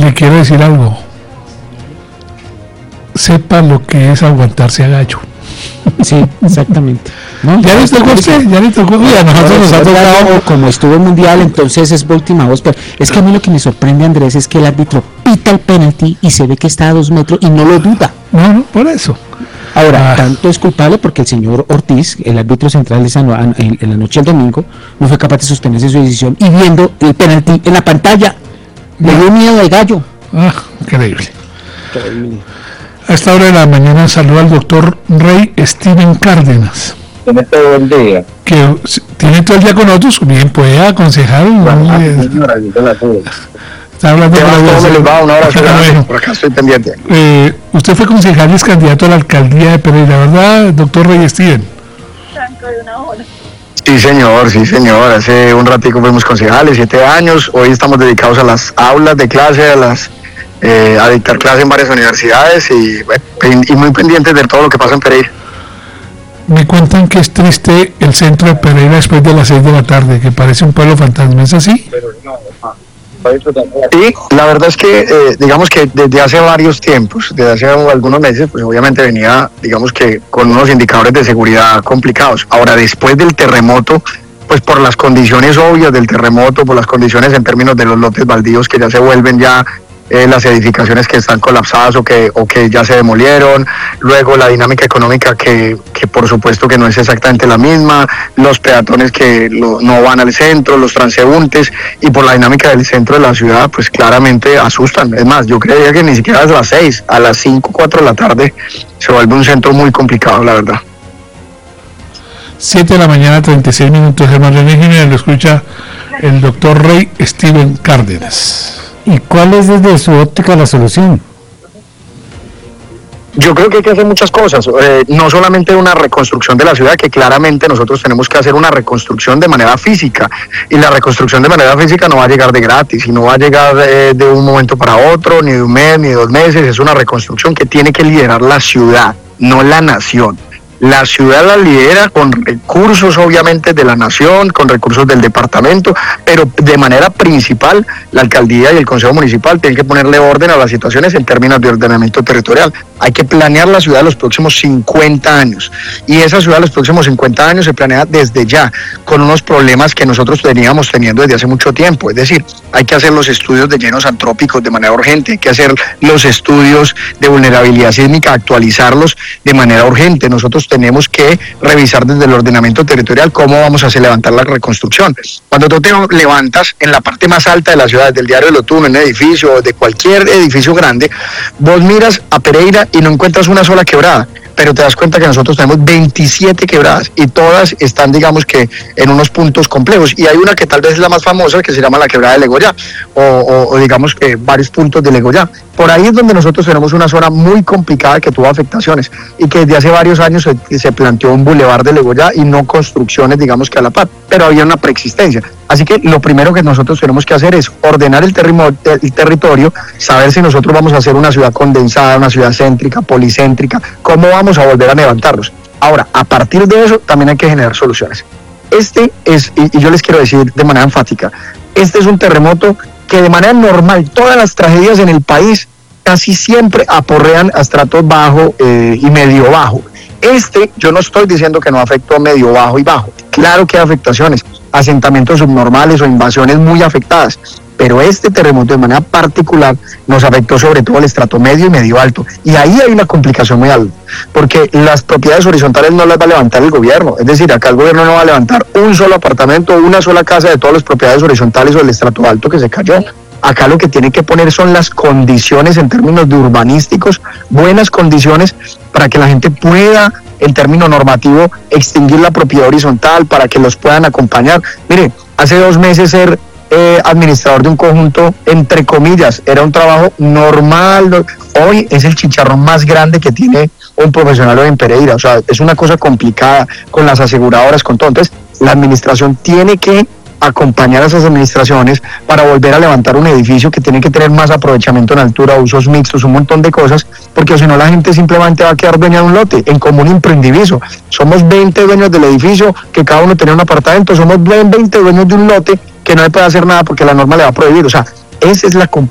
Le quiero decir algo. Sepa lo que es aguantarse a gallo. Sí, exactamente. ¿No? Ya le tocó a usted, ya le tocó. A nosotros nos ha tocado. Como estuvo el mundial, entonces es última voz. Pero es que a mí lo que me sorprende, Andrés, es que el árbitro pita el penalti y se ve que está a 2 metros y no lo duda. No, por eso. Ahora, tanto es culpable porque el señor Ortiz, el árbitro central en la noche del domingo, no fue capaz de sostenerse su decisión y viendo el penalti en la pantalla, le dio miedo de gallo. Increíble. A esta hora de la mañana saluda al doctor Rey Steven Cárdenas. Tiene todo el día. Que tiene todo el día con nosotros, bien puede aconsejar. Señora, está hablando con la una hora por acá estoy pendiente. Usted fue concejal y es candidato a la alcaldía de Pereira, ¿verdad, doctor Rey Steven? Sí, señor. Hace un ratico fuimos concejales, 7 años. Hoy estamos dedicados a las aulas de clase, a dictar clases en varias universidades y muy pendientes de todo lo que pasa en Pereira. Me cuentan que es triste el centro de Pereira después de las 6 de la tarde, que parece un pueblo fantasma, ¿es así? Sí, la verdad es que digamos que desde hace varios tiempos, desde hace algunos meses, pues obviamente venía, digamos que con unos indicadores de seguridad complicados. Ahora, después del terremoto, pues por las condiciones obvias del terremoto, por las condiciones en términos de los lotes baldíos que ya se vuelven ya las edificaciones que están colapsadas o que ya se demolieron, luego la dinámica económica que por supuesto que no es exactamente la misma, los peatones que no van al centro, los transeúntes, y por la dinámica del centro de la ciudad, pues claramente asustan. Es más, yo creía que ni siquiera a las 6, a las 5, 4 de la tarde se vuelve un centro muy complicado, la verdad. 7 de la mañana, 36 minutos, hermano René Jiménez, lo escucha el doctor Rey Steven Cárdenas. ¿Y cuál es desde su óptica la solución? Yo creo que hay que hacer muchas cosas, no solamente una reconstrucción de la ciudad, que claramente nosotros tenemos que hacer una reconstrucción de manera física, y la reconstrucción de manera física no va a llegar de gratis, y no va a llegar de un momento para otro, ni de un mes, ni de 2 meses. Es una reconstrucción que tiene que liderar la ciudad, no la nación. La ciudad la lidera con recursos obviamente de la nación, con recursos del departamento, pero de manera principal la alcaldía y el consejo municipal tienen que ponerle orden a las situaciones en términos de ordenamiento territorial. Hay que planear la ciudad de los próximos 50 años, y esa ciudad de los próximos 50 años se planea desde ya, con unos problemas que nosotros veníamos teniendo desde hace mucho tiempo. Es decir, hay que hacer los estudios de llenos antrópicos de manera urgente, hay que hacer los estudios de vulnerabilidad sísmica, actualizarlos de manera urgente. Nosotros tenemos que revisar desde el ordenamiento territorial cómo vamos a hacer levantar la reconstrucción. Cuando tú te levantas en la parte más alta de la ciudad, del Diario del Otuno, en un edificio, de cualquier edificio grande, vos miras a Pereira y no encuentras una sola quebrada, pero te das cuenta que nosotros tenemos 27 quebradas y todas están, digamos que, en unos puntos complejos, y hay una que tal vez es la más famosa, que se llama la quebrada de Legoyá, o digamos que varios puntos de Legoyá. Por ahí es donde nosotros tenemos una zona muy complicada que tuvo afectaciones, y que desde hace varios años se planteó un bulevar de Legoyá y no construcciones, digamos que a la par, pero había una preexistencia. Así que lo primero que nosotros tenemos que hacer es ordenar el territorio, saber si nosotros vamos a hacer una ciudad condensada, una ciudad céntrica, policéntrica, cómo vamos a volver a levantarlos. Ahora, a partir de eso también hay que generar soluciones. Y yo les quiero decir de manera enfática, este es un terremoto que de manera normal, todas las tragedias en el país casi siempre aporrean a estratos bajo y medio bajo. Yo no estoy diciendo que no afectó a medio, bajo y bajo. Claro que hay afectaciones, asentamientos subnormales o invasiones muy afectadas, pero este terremoto de manera particular nos afectó sobre todo el estrato medio y medio alto, y ahí hay una complicación muy alta, porque las propiedades horizontales no las va a levantar el gobierno. Es decir, acá el gobierno no va a levantar un solo apartamento o una sola casa de todas las propiedades horizontales o el estrato alto que se cayó. Acá lo que tiene que poner son las condiciones en términos de urbanísticos, buenas condiciones para que la gente pueda, en término normativo, extinguir la propiedad horizontal, para que los puedan acompañar. Mire, hace 2 meses ser administrador de un conjunto, entre comillas, era un trabajo normal. Hoy es el chicharrón más grande que tiene un profesional en Pereira. O sea, es una cosa complicada con las aseguradoras, con todo. Entonces, la administración tiene que acompañar a esas administraciones para volver a levantar un edificio que tiene que tener más aprovechamiento en altura, usos mixtos, un montón de cosas, porque si no la gente simplemente va a quedar dueña de un lote, en común imprediviso. Somos 20 dueños del edificio, que cada uno tiene un apartamento, somos 20 dueños de un lote que no le puede hacer nada porque la norma le va a prohibir. O sea, esa es la